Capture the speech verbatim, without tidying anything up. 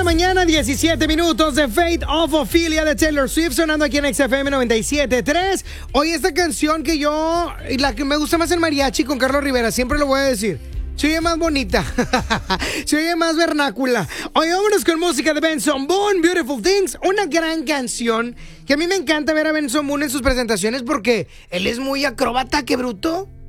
mañana, diecisiete minutos de Fate of Ophelia de Taylor Swift sonando aquí en X F M noventa y siete punto tres. Hoy esta canción que yo, la que me gusta más el mariachi con Carlos Rivera, siempre lo voy a decir. Se oye más bonita, se oye más vernácula. Hoy vámonos con música de Benson Boone, Beautiful Things, una gran canción que a mí me encanta ver a Benson Boone en sus presentaciones porque él es muy acróbata, qué bruto.